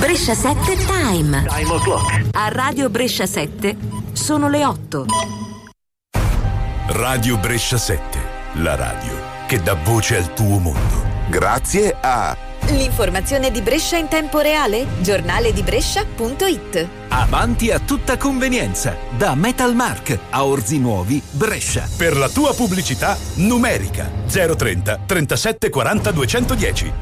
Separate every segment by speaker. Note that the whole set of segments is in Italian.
Speaker 1: Brescia 7 Time.
Speaker 2: Time o'clock.
Speaker 1: A Radio Brescia 7 sono le 8.
Speaker 3: Radio Brescia 7, la radio che dà voce al tuo mondo. Grazie a
Speaker 4: l'informazione di Brescia in tempo reale, giornaledibrescia.it.
Speaker 5: Avanti a tutta convenienza, da Metalmark a Orzi Nuovi, Brescia.
Speaker 3: Per la tua pubblicità numerica 030 37 40 210.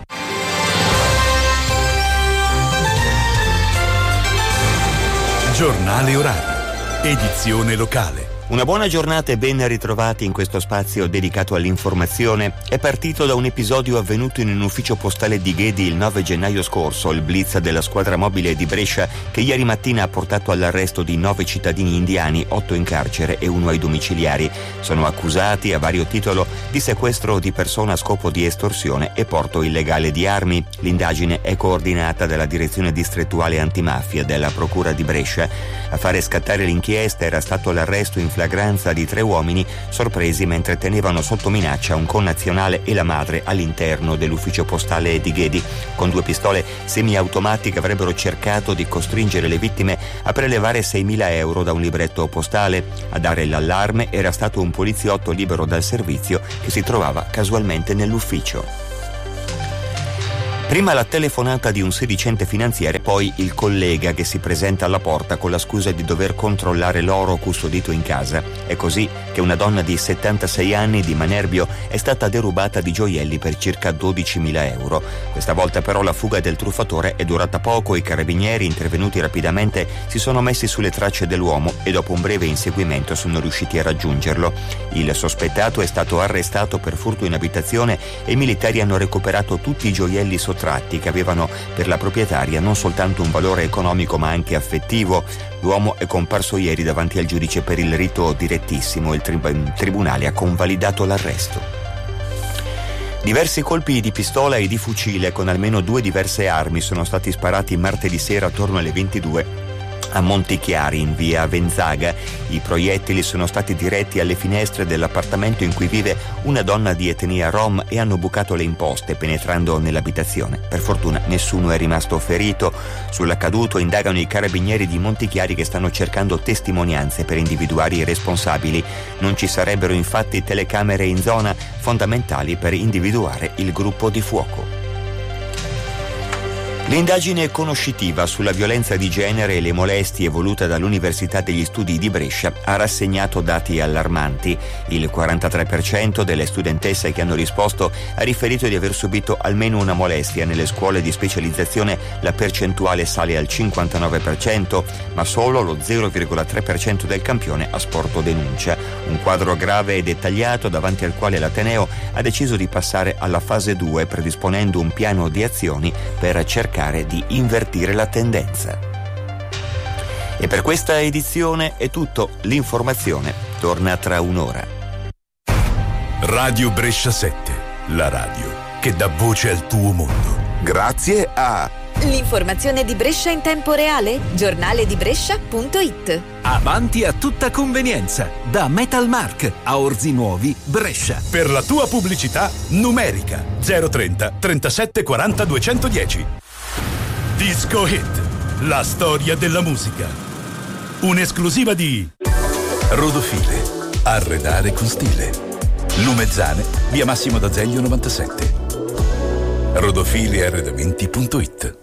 Speaker 3: Giornale orario, edizione locale.
Speaker 6: Una buona giornata e ben ritrovati in questo spazio dedicato all'informazione. È partito da un episodio avvenuto in un ufficio postale di Ghedi il 9 gennaio scorso, il blitz della squadra mobile di Brescia che ieri mattina ha portato all'arresto di 9 cittadini indiani, 8 in carcere e 1 ai domiciliari. Sono accusati a vario titolo di sequestro di persona a scopo di estorsione e porto illegale di armi. L'indagine è coordinata dalla direzione distrettuale antimafia della Procura di Brescia. A fare scattare l'inchiesta era stato l'arresto in flagranza di 3 uomini sorpresi mentre tenevano sotto minaccia un connazionale e la madre all'interno dell'ufficio postale di Ghedi. Con 2 pistole semiautomatiche avrebbero cercato di costringere le vittime a prelevare 6.000 euro da un libretto postale. A dare l'allarme era stato un poliziotto libero dal servizio che si trovava casualmente nell'ufficio. Prima la telefonata di un sedicente finanziere, poi il collega che si presenta alla porta con la scusa di dover controllare l'oro custodito in casa. È così che una donna di 76 anni di Manerbio è stata derubata di gioielli per circa 12.000 euro. Questa volta però la fuga del truffatore è durata poco. I carabinieri, intervenuti rapidamente, si sono messi sulle tracce dell'uomo e dopo un breve inseguimento sono riusciti a raggiungerlo. Il sospettato è stato arrestato per furto in abitazione e i militari hanno recuperato tutti i gioielli sottratti che avevano per la proprietaria non soltanto un valore economico ma anche affettivo. L'uomo è comparso ieri davanti al giudice per il rito direttissimo. Il tribunale ha convalidato l'arresto. Diversi colpi di pistola e di fucile con almeno 2 diverse armi sono stati sparati martedì sera attorno alle 22 a Montichiari, in via Venzaga. I proiettili sono stati diretti alle finestre dell'appartamento in cui vive una donna di etnia rom e hanno bucato le imposte penetrando nell'abitazione. Per fortuna nessuno è rimasto ferito. Sull'accaduto indagano i carabinieri di Montichiari che stanno cercando testimonianze per individuare i responsabili. Non ci sarebbero infatti telecamere in zona, fondamentali per individuare il gruppo di fuoco. L'indagine conoscitiva sulla violenza di genere e le molestie voluta dall'Università degli Studi di Brescia ha rassegnato dati allarmanti. Il 43% delle studentesse che hanno risposto ha riferito di aver subito almeno una molestia. Nelle scuole di specializzazione la percentuale sale al 59%, ma solo lo 0,3% del campione ha sporto denuncia. Un quadro grave e dettagliato davanti al quale l'Ateneo ha deciso di passare alla fase 2, predisponendo un piano di azioni per cercare di invertire la tendenza. E per questa edizione è tutto. L'informazione torna tra un'ora.
Speaker 3: Radio Brescia 7, la radio che dà voce al tuo mondo. Grazie a
Speaker 4: l'informazione di Brescia in tempo reale, giornaledibrescia.it.
Speaker 5: Avanti a tutta convenienza, da Metalmark a Orzi Nuovi, Brescia.
Speaker 3: Per la tua pubblicità numerica 030 37 40 210. Disco Hit, la storia della musica. Un'esclusiva di Rodofile, arredare con stile. Lumezzane, via Massimo d'Azeglio 97. rodofilearredamenti.it.